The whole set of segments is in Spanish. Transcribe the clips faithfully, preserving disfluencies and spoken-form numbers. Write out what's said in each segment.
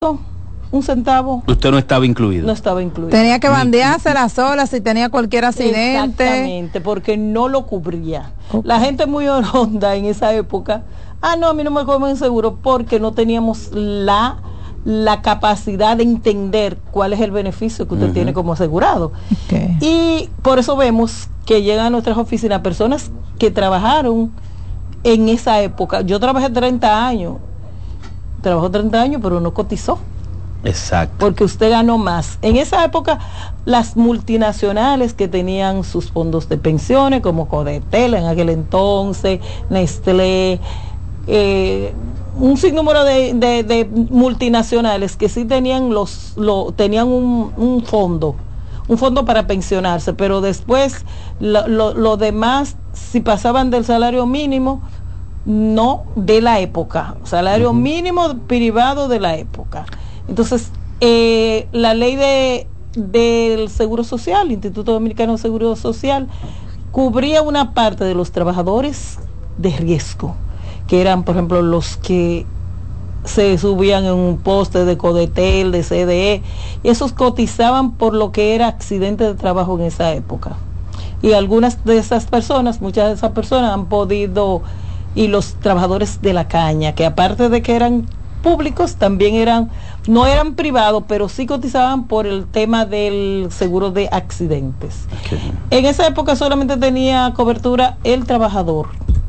un centavo. Usted no estaba incluido. No estaba incluido. Tenía que bandeársela sola si tenía cualquier accidente. Exactamente, porque no lo cubría. Okay. La gente muy oronda en esa época. Ah, no, a mí no me comen seguro porque no teníamos la la capacidad de entender cuál es el beneficio que usted uh-huh. tiene como asegurado. Okay. Y por eso vemos que llegan a nuestras oficinas personas que trabajaron en esa época. Yo trabajé treinta años. Trabajó treinta años, pero no cotizó. Exacto. Porque usted ganó más. En esa época, las multinacionales que tenían sus fondos de pensiones, como Codetel en aquel entonces, Nestlé, eh, un sinnúmero de, de, de multinacionales que sí tenían los, lo, tenían un, un fondo, un fondo para pensionarse, pero después lo, lo, lo demás, si pasaban del salario mínimo, no de la época, salario uh-huh. mínimo privado de la época. Entonces, eh, la ley de del Seguro Social, Instituto Dominicano de Seguro Social, cubría una parte de los trabajadores de riesgo, que eran, por ejemplo, los que se subían en un poste de Codetel, de C D E, y esos cotizaban por lo que era accidente de trabajo en esa época. Y algunas de esas personas, muchas de esas personas han podido, y los trabajadores de la caña, que aparte de que eran públicos, también eran, no eran privados, pero sí cotizaban por el tema del seguro de accidentes. Okay. En esa época solamente tenía cobertura el trabajador.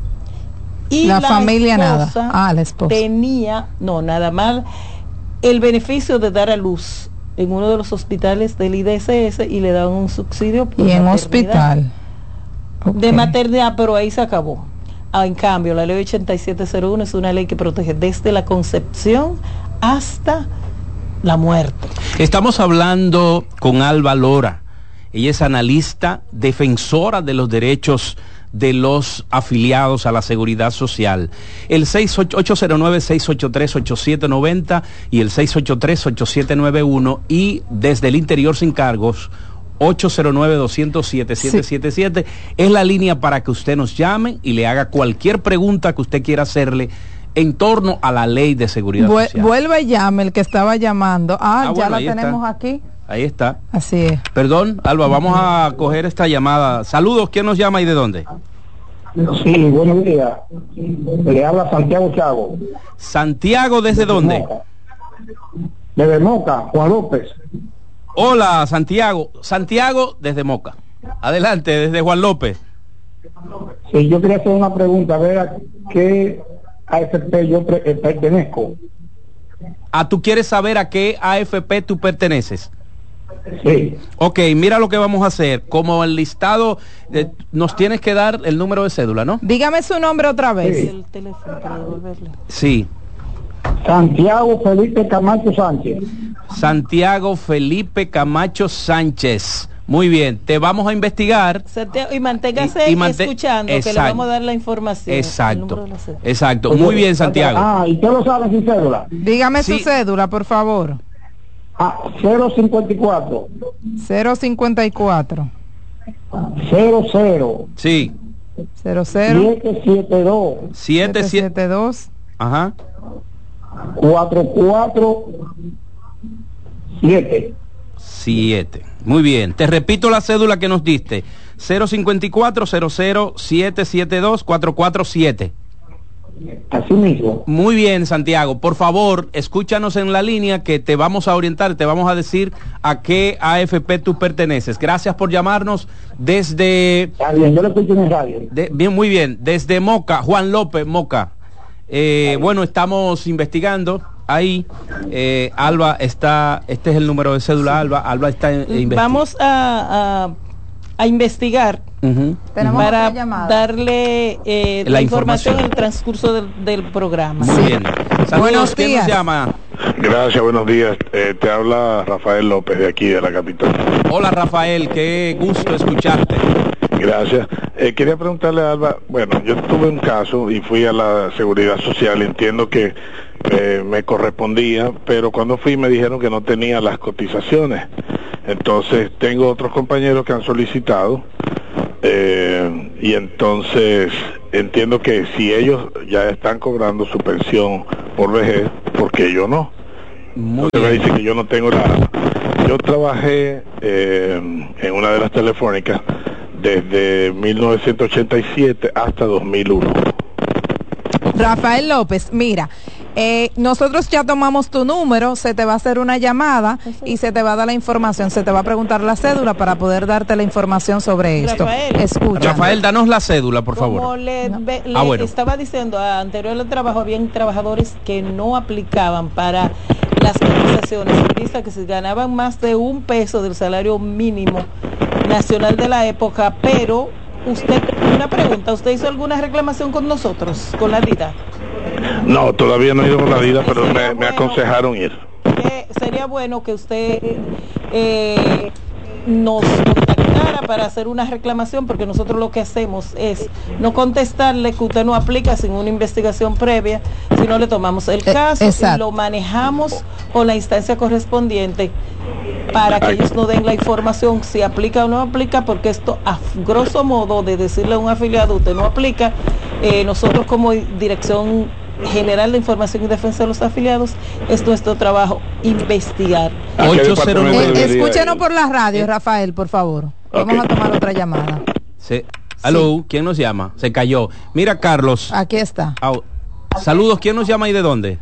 Y la, la familia nada. Ah, la esposa. Tenía, no, nada más, el beneficio de dar a luz en uno de los hospitales del I D S S y le daban un subsidio por y en hospital. Okay. De maternidad, pero ahí se acabó. Ah, en cambio, la ley ochenta y siete cero uno es una ley que protege desde la concepción hasta la muerte. Estamos hablando con Alba Lora. Ella es analista, defensora de los derechos de los afiliados a la Seguridad Social. El ocho cero nueve, seis ocho tres, ocho siete nueve cero y el seis ocho tres, ocho siete nueve uno, y desde el interior sin cargos ocho cero nueve, dos cero siete, siete siete siete es la línea para que usted nos llame y le haga cualquier pregunta que usted quiera hacerle en torno a la ley de seguridad Vu- social. Vuelve y llame el que estaba llamando. Ah, ah ya bueno, la tenemos está. aquí. Ahí está. Así es. Perdón, Alba, vamos a coger esta llamada. Saludos, ¿quién nos llama y de dónde? Sí, buenos días. Le habla Santiago Chago. Santiago, ¿desde dónde? Moca. Desde Moca, Juan López. Hola, Santiago. Santiago, desde Moca. Adelante, desde Juan López. Sí, yo quería hacer una pregunta, a ver a qué A F P yo pre- eh, pertenezco. Ah, ¿tú quieres saber a qué A F P tú perteneces? Sí. Ok, mira lo que vamos a hacer. Como el listado, eh, nos tienes que dar el número de cédula, ¿no? Dígame su nombre otra vez. Sí. El teléfono para devolverle. Sí. Santiago Felipe Camacho Sánchez. Santiago Felipe Camacho Sánchez. Muy bien, te vamos a investigar. Y manténgase y, y mant- escuchando, exacto, que le vamos a dar la información. Exacto, exacto. Muy bien, Santiago. Ah, ¿y usted lo sabe sin cédula? Dígame sí. su cédula, por favor. Ah, cero cincuenta y cuatro. cero cincuenta y cuatro. cero cero. Sí. cero cero. siete siete dos. siete siete dos. Ajá. cuatro cuatro siete. siete. Muy bien. Te repito la cédula que nos diste. cero cincuenta y cuatro, cero cero, siete siete dos, cuatro cuatro siete. Así mismo. Muy bien, Santiago. Por favor, escúchanos en la línea que te vamos a orientar, te vamos a decir a qué A F P tú perteneces. Gracias por llamarnos desde... Está bien, yo lo escucho en el radio. De, bien, muy bien. Desde Moca, Juan López, Moca. Eh, bueno, estamos investigando. Ahí, eh, Alba está, este es el número de cédula, Alba, Alba está eh, investigando. Vamos a, a, a investigar uh-huh. para darle eh, la, la información en el transcurso del, del programa. Muy bien. Saludos, buenos ¿quién días. nos llama? Gracias, buenos días. Eh, te habla Rafael López de aquí, de la capital. Hola, Rafael, qué gusto escucharte. Gracias. Eh, quería preguntarle a Alba, bueno, yo tuve un caso y fui a la Seguridad Social, entiendo que eh, me correspondía, pero cuando fui me dijeron que no tenía las cotizaciones. Entonces tengo otros compañeros que han solicitado eh, y entonces entiendo que si ellos ya están cobrando su pensión por vejez, ¿por qué yo no? Muy Porque me bien. dice que yo no tengo la... Yo trabajé eh, en una de las telefónicas desde mil novecientos ochenta y siete hasta dos mil uno. Rafael López, mira, eh, nosotros ya tomamos tu número, se te va a hacer una llamada y se te va a dar la información, se te va a preguntar la cédula para poder darte la información sobre esto. Rafael. Escucha. Rafael, danos la cédula, por Como favor. le, ve- le Ah, bueno. estaba diciendo, a anterior al trabajo habían trabajadores que no aplicaban para las cotizaciones. Dice que si ganaban más de un peso del salario mínimo nacional de la época, pero usted, una pregunta, ¿usted hizo alguna reclamación con nosotros, con la D I D A? No, todavía no he ido con la vida, pero Sería me, me bueno aconsejaron ir. que sería bueno que usted eh, nos contactara para hacer una reclamación, porque nosotros lo que hacemos es no contestarle que usted no aplica sin una investigación previa, sino le tomamos el Eh, caso exacto. y lo manejamos con la instancia correspondiente para que ellos nos den la información si aplica o no aplica, porque esto a grosso modo de decirle a un afiliado usted no aplica, eh, nosotros como Dirección General de Información y Defensa de los Afiliados, es nuestro trabajo investigar. ¿A qué ocho cero nueve. departamento Eh, debería escúchenos ir? por la radio, Rafael, por favor. Vamos Ok. a tomar otra llamada. Se... Aló, ¿quién nos llama? Se cayó. Mira, Carlos. Aquí está. Au. Saludos, ¿quién nos llama y de dónde?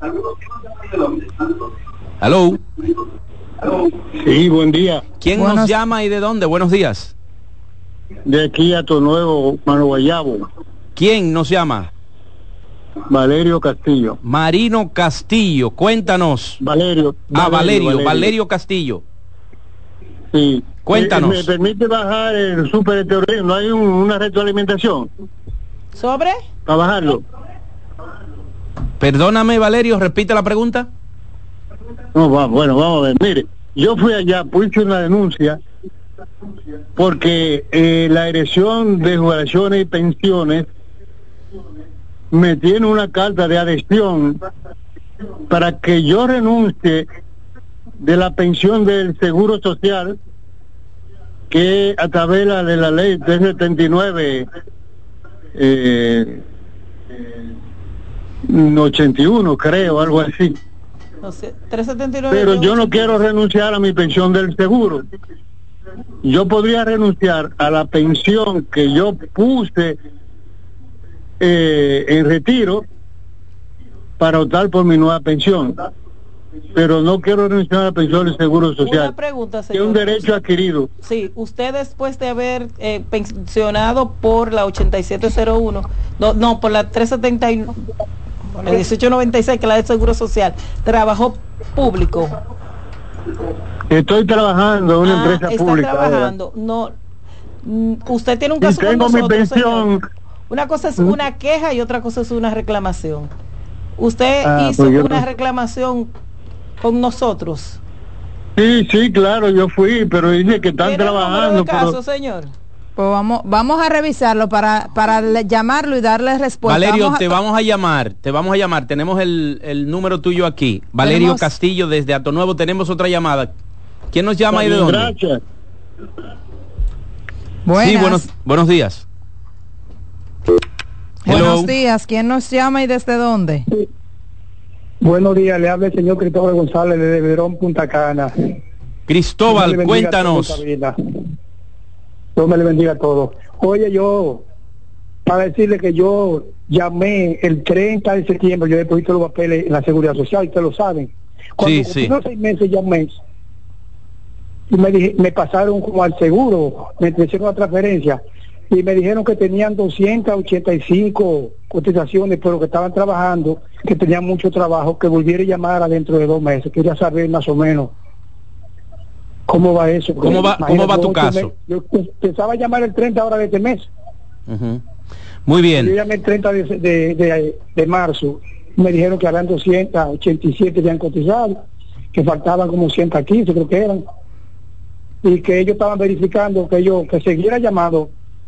Aló, Sí, buen día. ¿quién Buenos- nos llama y de dónde? Buenos días. De aquí a tu nuevo Mano Guayabo, ¿Quién nos llama? Valerio Castillo. Marino Castillo, cuéntanos. Valerio. Ah, Valerio, Valerio Castillo. Sí. Cuéntanos. Eh, ¿Me permite bajar el super terrorismo? ¿No hay un- una retroalimentación ¿Sobre? para bajarlo? Perdóname, Valerio, repite la pregunta. No, va, bueno, vamos a ver. Mire, yo fui allá, puse una denuncia porque eh, la Dirección de Jubilaciones y Pensiones me tiene una carta de adhesión para que yo renuncie de la pensión del Seguro Social, que a través de la, de la ley trescientos setenta y nueve eh, ochenta y uno, creo, algo así. No sé, trescientos setenta y nueve. Pero yo no quiero renunciar a mi pensión del seguro. Yo podría renunciar a la pensión que yo puse eh, en retiro para optar por mi nueva pensión, pero no quiero renunciar a la pensión del seguro social. Una pregunta, Es señor. un derecho adquirido. Sí, usted después de haber eh, pensionado por la ochenta y siete cero uno, no, no, por la trescientos setenta y nueve, la dieciocho noventa y seis, que es la del Seguro Social, trabajó público. Estoy trabajando en una Ah, empresa está pública. ahora. trabajando. No, mm, usted tiene un Y caso con tengo mi nosotros, pensión. señor. Una cosa es una queja y otra cosa es una reclamación. Usted Ah, hizo pues yo una no- reclamación con nosotros. Sí, sí, claro, yo fui, pero dice que están ¿Tiene el número trabajando. de caso, pero- señor? Pues vamos, vamos a revisarlo para, para le- llamarlo y darle respuesta. Valerio, Vamos a- te vamos a llamar, te vamos a llamar. Tenemos el, el número tuyo aquí. Valerio Tenemos- Castillo desde Atonuevo. Tenemos otra llamada. ¿Quién nos llama y de Está bien, dónde? gracias. Buenas. Sí, buenos, buenos días. Buenos Hello. días. ¿Quién nos llama y desde dónde? Buenos días, le habla el señor Cristóbal González de Verón, Punta Cana. Dios me Cristóbal, le bendiga cuéntanos. a todos, Sabina. Dios me le bendiga a todos. Oye, yo, para decirle que yo llamé el treinta de septiembre, yo deposito los papeles en la Seguridad Social, ustedes lo saben. Cuando Sí, cumplí sí. los seis meses llamé y me, dije, me pasaron como al seguro, me hicieron una transferencia y me dijeron que tenían doscientas ochenta y cinco cotizaciones, pero que estaban trabajando, que tenían mucho trabajo, que volviera a llamar dentro de dos meses. Quería saber más o menos cómo va eso. ¿Cómo va- cómo va tu Imagínate, caso? Yo pensaba llamar el treinta ahora de este mes. Ujú. Muy Yo bien. llamé el treinta de, de, de, de marzo. Me dijeron que habían doscientas ochenta y siete ya han cotizado, que faltaban como ciento quince, creo que eran. Y que ellos estaban verificando que yo que siguiera llamando.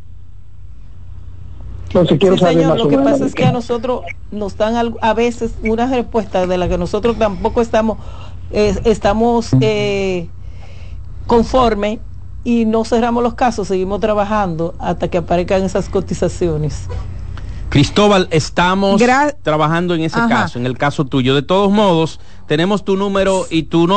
Entonces quiero Sí, saber señor, más lo o que menos. pasa es que a nosotros nos dan al- a veces unas respuestas de las que nosotros tampoco estamos eh, estamos eh, conforme y no cerramos los casos, seguimos trabajando hasta que aparezcan esas cotizaciones. Cristóbal, estamos Gra- trabajando en ese Ajá. caso, en el caso tuyo. De todos modos, Tenemos tu número y tu nombre.